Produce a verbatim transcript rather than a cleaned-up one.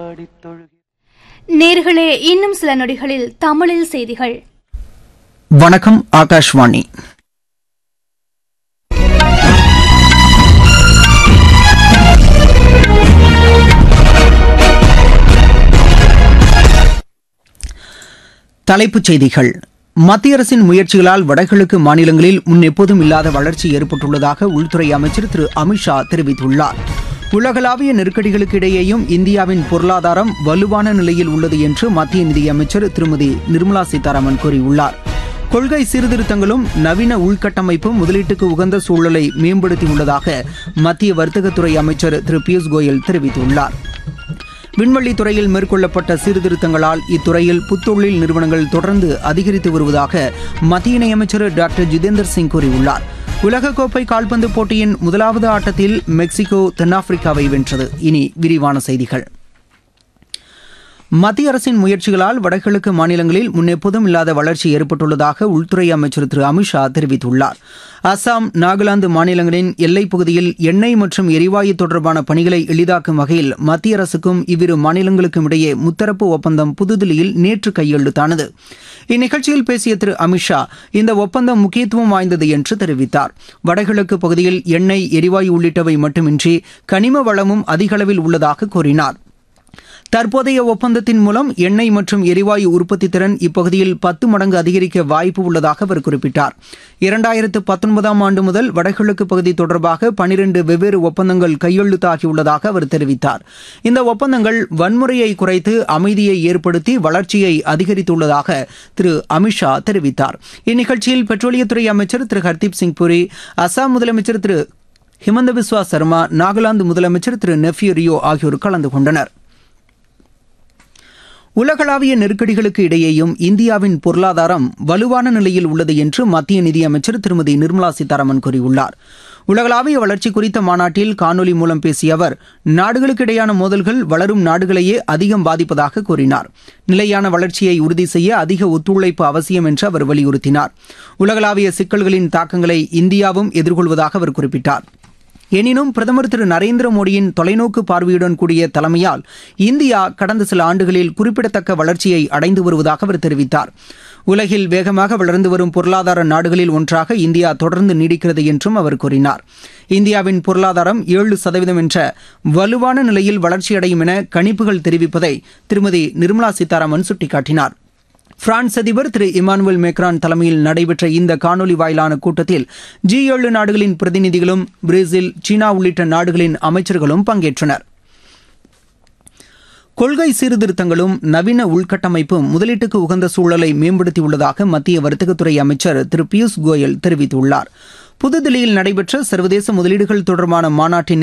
நேர்களே, இன்னும் சில நொடிகளில் தமிழில் செய்திகள். வணக்கம். ஆகாஷ்வாணி. தலைப்புச் செய்திகள். மத்திய அரசின் முயற்சிகளால் வடகிழக்கு மாநிலங்களில் முன் எப்போதும் இல்லாத வளர்ச்சி ஏற்பட்டுள்ளதாக உள்துறை அமைச்சர் திரு அமித்ஷா தெரிவித்துள்ளார். உலகளாவிய நெருக்கடிகளுக்கு இடையேயும் இந்தியாவின் பொருளாதாரம் வலுவான நிலையில் உள்ளது என்று மத்திய நிதியமைச்சர் திருமதி நிர்மலா சீதாராமன் கூறியுள்ளார். கொள்கை சீர்திருத்தங்களும் நவீன உள்கட்டமைப்பும் முதலீட்டுக்கு உகந்த சூழலை மேம்படுத்தியுள்ளதாக மத்திய வர்த்தகத்துறை அமைச்சர் திரு பியூஷ் கோயல் தெரிவித்துள்ளார். விண்வெளி துறையில் மேற்கொள்ளப்பட்ட சீர்திருத்தங்களால் இத்துறையில் புத்தொழில் நிறுவனங்கள் தொடர்ந்து அதிகரித்து வருவதாக மத்திய இணையமைச்சர் டாக்டர் ஜிதேந்தர் சிங் கூறியுள்ளார். உலகக்கோப்பை கால்பந்து போட்டியின் முதலாவது ஆட்டத்தில் மெக்சிகோ தென்னாப்பிரிக்காவை வென்றது. இனி விரிவான செய்திகள். மத்திய அரசின் முயற்சிகளால் வடகிழக்கு மாநிலங்களில் முன்னெப்போதும் இல்லாத வளர்ச்சி ஏற்பட்டுள்ளதாக உள்துறை அமைச்சர் திரு அமித்ஷா தெரிவித்துள்ளார். அசாம், நாகாலாந்து மாநிலங்களின் எல்லைப் பகுதியில் எண்ணெய் மற்றும் எரிவாயு தொடர்பான பணிகளை எளிதாக்கும் வகையில் மத்திய அரசுக்கும் இவ்விரு மாநிலங்களுக்கும் இடையே முத்தரப்பு ஒப்பந்தம் புதுதில்லியில் நேற்று கையெழுத்தானது. இந்நிகழ்ச்சியில் பேசிய திரு அமித்ஷா, இந்த ஒப்பந்தம் முக்கியத்துவம் வாய்ந்தது என்று தெரிவித்தார். வடகிழக்கு பகுதியில் எண்ணெய், எரிவாயு உள்ளிட்டவை மட்டுமின்றி கனிம வளமும் அதிக அளவில் உள்ளதாக கூறினார். தற்போதைய ஒப்பந்தத்தின் மூலம் எண்ணெய் மற்றும் எரிவாயு உற்பத்தி திறன் இப்பகுதியில் பத்து மடங்கு அதிகரிக்க வாய்ப்பு உள்ளதாக அவர் குறிப்பிட்டார். இரண்டாயிரத்து பத்தொன்பதாம் ஆண்டு முதல் வடகிழக்கு பகுதி தொடர்பாக பனிரண்டு வெவ்வேறு ஒப்பந்தங்கள் கையெழுத்தாகியுள்ளதாக அவர் தெரிவித்தார். இந்த ஒப்பந்தங்கள் வன்முறையை குறைத்து அமைதியை ஏற்படுத்தி வளர்ச்சியை அதிகரித்துள்ளதாக திரு அமித்ஷா தெரிவித்தார். இந்நிகழ்ச்சியில் பெட்ரோலியத்துறை அமைச்சர் திரு ஹர்தீப் சிங் புரி, அசாம் முதலமைச்சர் திரு ஹிமந்த பிஸ்வா சர்மா, நாகாலாந்து முதலமைச்சர் திரு நெஃப்யூ ரியோ ஆகியோர் கலந்து கொண்டனர். உலகளாவிய நெருக்கடிகளுக்கு இடையேயும் இந்தியாவின் பொருளாதாரம் வலுவான நிலையில் உள்ளது என்று மத்திய நிதியமைச்சர் திருமதி நிர்மலா சீதாராமன் கூறியுள்ளார். உலகளாவிய வளர்ச்சி குறித்த மாநாட்டில் காணொலி மூலம் பேசிய அவர், நாடுகளுக்கு இடையான மோதல்கள் வளரும் நாடுகளையே அதிகம் பாதிப்பதாக கூறினார். நிலையான வளர்ச்சியை உறுதி செய்ய அதிக ஒத்துழைப்பு அவசியம் என்று அவர் வலியுறுத்தினார். உலகளாவிய சிக்கல்களின் தாக்கங்களை இந்தியாவும் எதிர்கொள்வதாக அவர் குறிப்பிட்டார். எனினும் பிரதமர் திரு நரேந்திர மோடியின் தொலைநோக்கு பார்வையுடன் கூடிய தலைமையால் இந்தியா கடந்த சில ஆண்டுகளில் குறிப்பிடத்தக்க வளர்ச்சியை அடைந்து வருவதாக அவர் தெரிவித்தார். உலகில் வேகமாக வளர்ந்து வரும் பொருளாதார நாடுகளில் ஒன்றாக இந்தியா தொடர்ந்து நீடிக்கிறது என்றும் அவர் கூறினார். இந்தியாவின் பொருளாதாரம் ஏழு சதவீதம் என்ற வலுவான நிலையில் வளர்ச்சியடையும் என கணிப்புகள் தெரிவிப்பதை திருமதி நிர்மலா சீதாராமன் சுட்டிக்காட்டினார். பிரான்ஸ் அதிபர் திரு இமானுவேல் மேக்ரான் தலைமையில் நடைபெற்ற இந்த காணொலி வாயிலான கூட்டத்தில் ஜி ஏழு நாடுகளின் பிரதிநிதிகளும் பிரேசில், சீனா உள்ளிட்ட நாடுகளின் அமைச்சர்களும் பங்கேற்றனர். கொள்கை சீர்திருத்தங்களும் நவீன உள்கட்டமைப்பும் முதலீட்டுக்கு உகந்த சூழலை மேம்படுத்தியுள்ளதாக மத்திய வர்த்தகத்துறை அமைச்சர் திரு பியூஷ் கோயல் தெரிவித்துள்ளார். புதுதில்லியில் நடைபெற்ற சர்வதேச முதலீடுகள் தொடர்பான மாநாட்டின்